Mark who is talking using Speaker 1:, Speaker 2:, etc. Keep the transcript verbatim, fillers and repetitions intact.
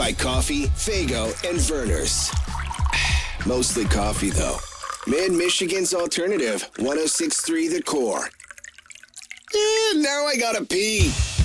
Speaker 1: by Coffee, Fago, and Verner's. Mostly coffee, though. Mid-Michigan's alternative, one oh six point three The Core. Eh, now I gotta pee.